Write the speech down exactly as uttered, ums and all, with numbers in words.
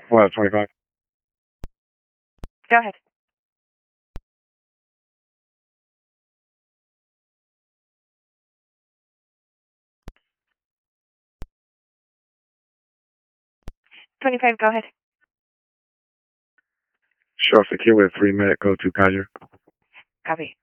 Well, twenty-five. Go ahead. twenty-five, go ahead. Show secure with three minute go to Kaiser. Copy.